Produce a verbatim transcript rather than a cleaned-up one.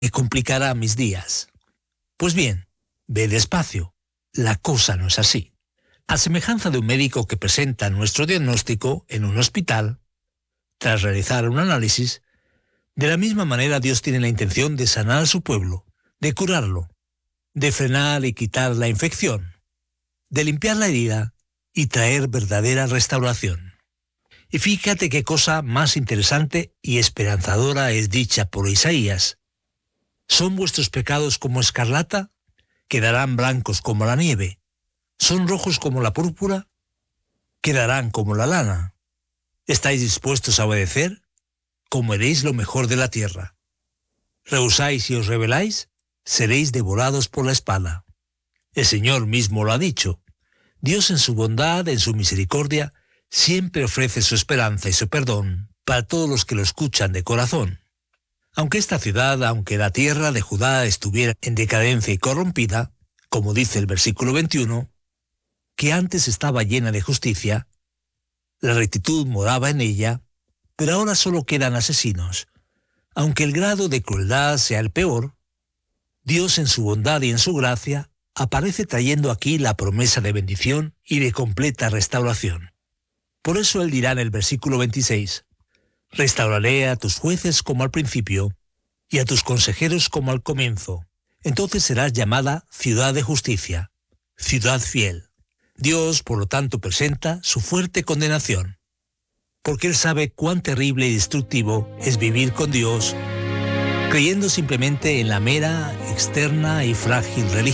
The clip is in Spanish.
que complicará mis días. Pues bien, ve despacio. La cosa no es así. A semejanza de un médico que presenta nuestro diagnóstico en un hospital, tras realizar un análisis, de la misma manera Dios tiene la intención de sanar a su pueblo, de curarlo, de frenar y quitar la infección, de limpiar la herida y traer verdadera restauración. Y fíjate qué cosa más interesante y esperanzadora es dicha por Isaías. ¿Son vuestros pecados como escarlata? Quedarán blancos como la nieve. ¿Son rojos como la púrpura? Quedarán como la lana. ¿Estáis dispuestos a obedecer? Comeréis lo mejor de la tierra. ¿Rehusáis y os rebeláis? Seréis devorados por la espada. El Señor mismo lo ha dicho. Dios en su bondad, en su misericordia, siempre ofrece su esperanza y su perdón para todos los que lo escuchan de corazón. Aunque esta ciudad, aunque la tierra de Judá estuviera en decadencia y corrompida, como dice el versículo veintiuno, que antes estaba llena de justicia, la rectitud moraba en ella, pero ahora solo quedan asesinos. Aunque el grado de crueldad sea el peor, Dios en su bondad y en su gracia aparece trayendo aquí la promesa de bendición y de completa restauración. Por eso él dirá en el versículo veintiséis, «Restauraré a tus jueces como al principio, y a tus consejeros como al comienzo. Entonces serás llamada ciudad de justicia, ciudad fiel». Dios, por lo tanto, presenta su fuerte condenación, porque Él sabe cuán terrible y destructivo es vivir con Dios, creyendo simplemente en la mera, externa y frágil religión.